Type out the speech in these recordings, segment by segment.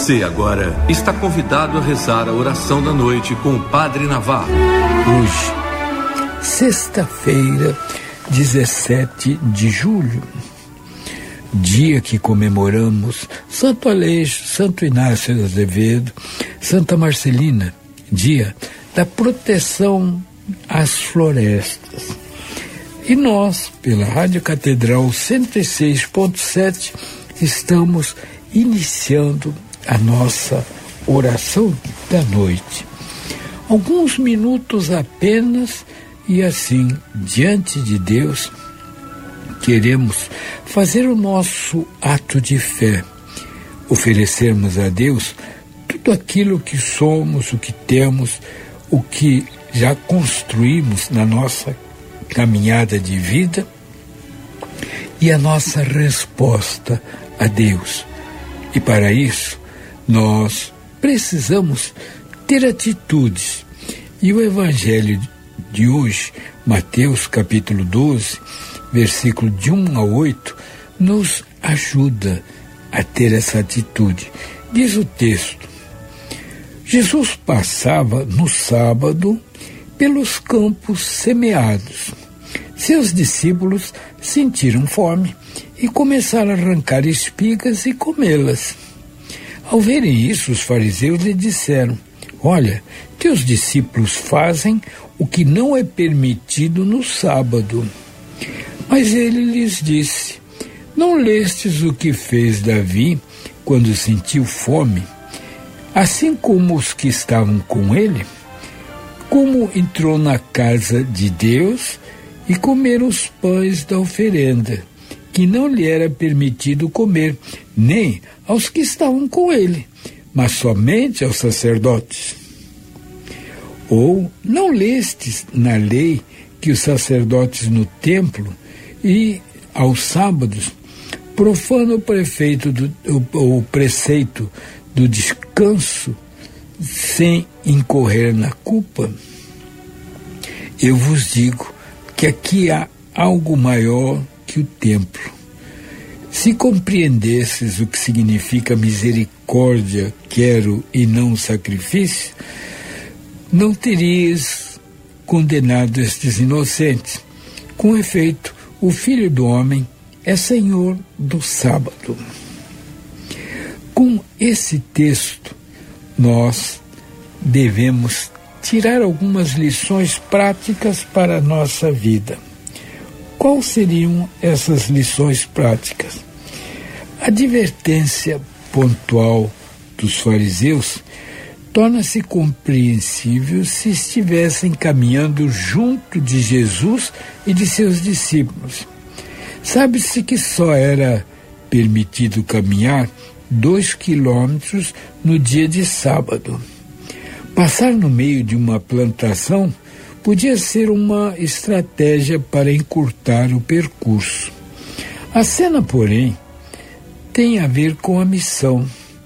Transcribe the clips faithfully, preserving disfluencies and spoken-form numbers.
Você agora está convidado a rezar a oração da noite com o Padre Navarro. Hoje, sexta-feira, dezessete de julho, dia que comemoramos Santo Aleixo, Santo Inácio de Azevedo, Santa Marcelina, dia da proteção às florestas. E nós, pela Rádio Catedral cento e seis ponto sete, estamos iniciando a nossa oração da noite. Alguns minutos apenas e assim, diante de Deus, queremos fazer o nosso ato de fé, oferecermos a Deus tudo aquilo que somos, o que temos, o que já construímos na nossa caminhada de vida e a nossa resposta a Deus. E para isso, nós precisamos ter atitudes. E o Evangelho de hoje, Mateus capítulo doze, versículo de um a oito, nos ajuda a ter essa atitude. Diz o texto: Jesus passava no sábado pelos campos semeados. Seus discípulos sentiram fome e começaram a arrancar espigas e comê-las. Ao verem isso, os fariseus lhe disseram: olha, teus discípulos fazem o que não é permitido no sábado. Mas ele lhes disse: não lestes o que fez Davi quando sentiu fome, assim como os que estavam com ele, como entrou na casa de Deus e comeram os pães da oferenda, que não lhe era permitido comer, nem aos que estavam com ele, mas somente aos sacerdotes. Ou não lestes na lei que os sacerdotes no templo e aos sábados profanam o prefeito do, o, o preceito do descanso sem incorrer na culpa? Eu vos digo que aqui há algo maior que o templo. Se compreendesses o que significa misericórdia, quero, e não sacrifício, não terias condenado estes inocentes. Com efeito, o Filho do Homem é Senhor do sábado. Com esse texto, nós devemos tirar algumas lições práticas para a nossa vida. Quais seriam essas lições práticas? A advertência pontual dos fariseus torna-se compreensível se estivessem caminhando junto de Jesus e de seus discípulos. Sabe-se que só era permitido caminhar dois quilômetros no dia de sábado. Passar no meio de uma plantação podia ser uma estratégia para encurtar o percurso. A cena, porém, tem a ver com a missão.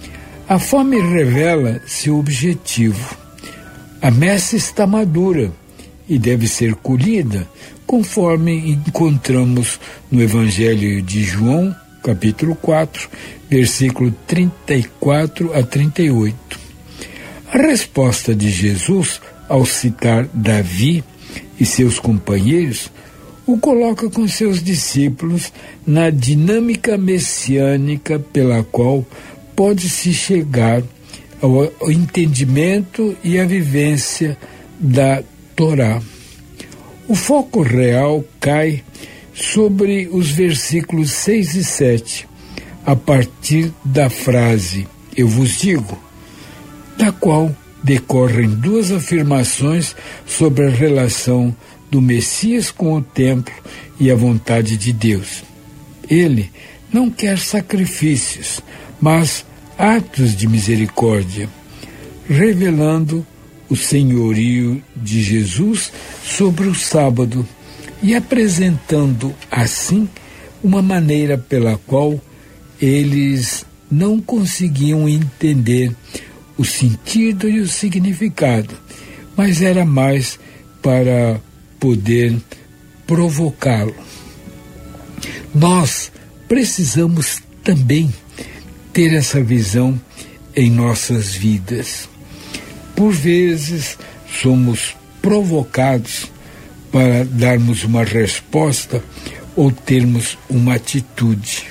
A fome revela seu objetivo. A messe está madura e deve ser colhida, conforme encontramos no Evangelho de João, capítulo quatro, versículo trinta e quatro a trinta e oito. A resposta de Jesus, ao citar Davi e seus companheiros, o coloca com seus discípulos na dinâmica messiânica pela qual pode-se chegar ao, ao entendimento e à vivência da Torá. O foco real cai sobre os versículos seis e sete, a partir da frase "eu vos digo", da qual decorrem duas afirmações sobre a relação do Messias com o templo e a vontade de Deus. Ele não quer sacrifícios, mas atos de misericórdia, revelando o senhorio de Jesus sobre o sábado e apresentando, assim, uma maneira pela qual eles não conseguiam entender o sentido e o significado, mas era mais para poder provocá-lo. Nós precisamos também ter essa visão em nossas vidas. Por vezes, somos provocados para darmos uma resposta ou termos uma atitude.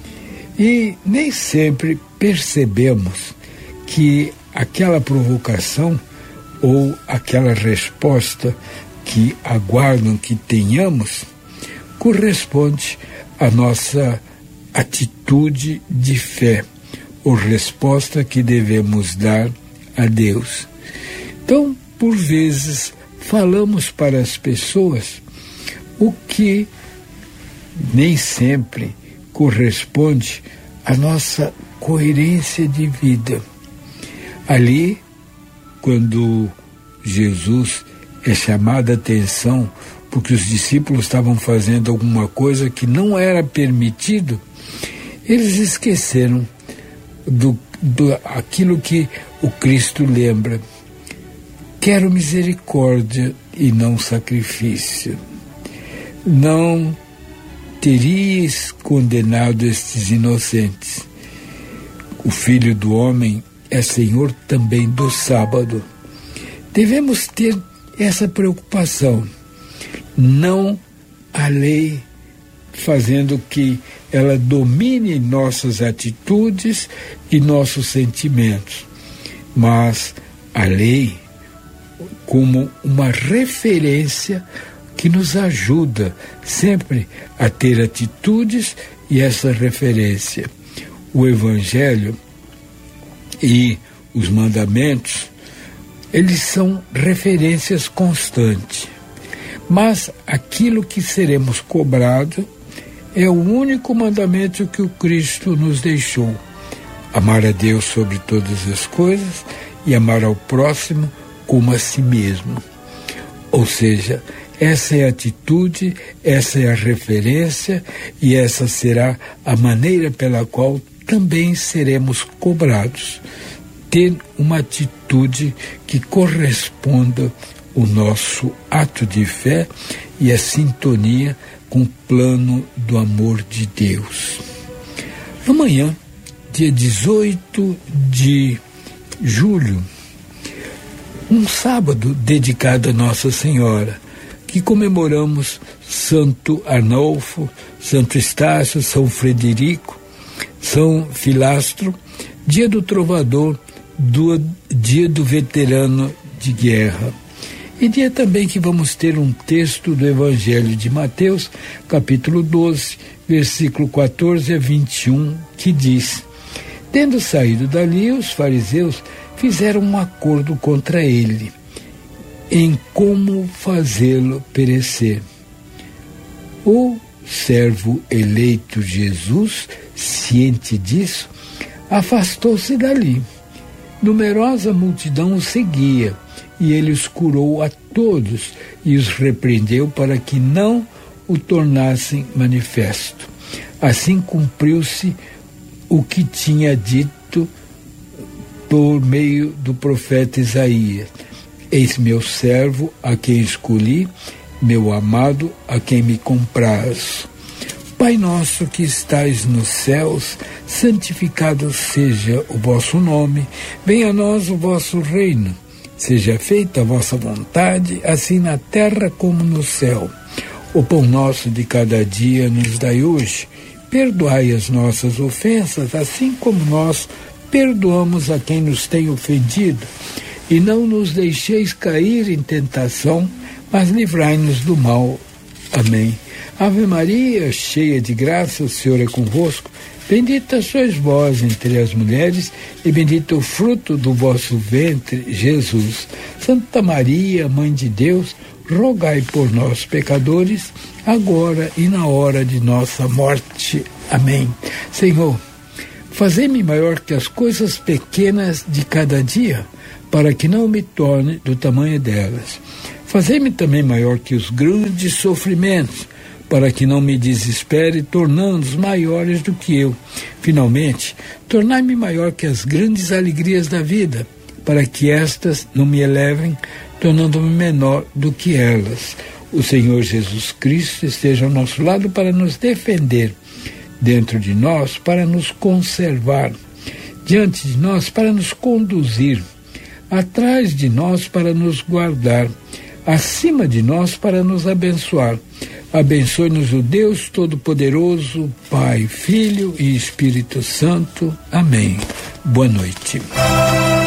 E nem sempre percebemos que aquela provocação ou aquela resposta que aguardam que tenhamos corresponde à nossa atitude de fé ou resposta que devemos dar a Deus. Então, por vezes, falamos para as pessoas o que nem sempre corresponde à nossa coerência de vida. Ali, quando Jesus é chamado a atenção porque os discípulos estavam fazendo alguma coisa que não era permitido, eles esqueceram do, do aquilo que o Cristo lembra. Quero misericórdia e não sacrifício. Não teríeis condenado estes inocentes. O Filho do Homem é Senhor também do sábado. Devemos ter essa preocupação, não a lei fazendo que ela domine nossas atitudes e nossos sentimentos, mas a lei como uma referência que nos ajuda sempre a ter atitudes e essa referência. O Evangelho e os mandamentos, eles são referências constantes. Mas aquilo que seremos cobrados é o único mandamento que o Cristo nos deixou: amar a Deus sobre todas as coisas e amar ao próximo como a si mesmo. Ou seja, essa é a atitude, essa é a referência e essa será a maneira pela qual também seremos cobrados. Ter uma atitude que corresponda ao nosso ato de fé e a sintonia com o plano do amor de Deus. Amanhã, dia dezoito de julho, um sábado dedicado a Nossa Senhora, que comemoramos Santo Arnolfo, Santo Estácio, São Frederico, São Filastro, dia do trovador, do, dia do veterano de guerra. E dia também que vamos ter um texto do Evangelho de Mateus, capítulo doze, versículo quatorze a vinte e um, que diz: tendo saído dali, os fariseus fizeram um acordo contra ele, em como fazê-lo perecer. O servo eleito Jesus, ciente disso, afastou-se dali. Numerosa multidão o seguia, e ele os curou a todos e os repreendeu para que não o tornassem manifesto. Assim cumpriu-se o que tinha dito por meio do profeta Isaías: eis meu servo, a quem escolhi, meu amado, a quem me comprazo. Pai nosso que estais nos céus, santificado seja o vosso nome, venha a nós o vosso reino. Seja feita a vossa vontade, assim na terra como no céu. O pão nosso de cada dia nos dai hoje. Perdoai as nossas ofensas, assim como nós perdoamos a quem nos tem ofendido. E não nos deixeis cair em tentação, mas livrai-nos do mal. Amém. Ave Maria, cheia de graça, o Senhor é convosco. Bendita sois vós entre as mulheres, e bendito o fruto do vosso ventre, Jesus. Santa Maria, Mãe de Deus, rogai por nós, pecadores, agora e na hora de nossa morte. Amém. Senhor, fazei-me maior que as coisas pequenas de cada dia, para que não me torne do tamanho delas. Fazei-me também maior que os grandes sofrimentos, para que não me desespere, tornando-os maiores do que eu. Finalmente, tornai-me maior que as grandes alegrias da vida, para que estas não me elevem, tornando-me menor do que elas. O Senhor Jesus Cristo esteja ao nosso lado para nos defender, dentro de nós para nos conservar. diante de nós para nos conduzir, atrás de nós para nos guardar, acima de nós para nos abençoar. Abençoe-nos o Deus Todo-Poderoso, Pai, Filho e Espírito Santo. Amém. Boa noite.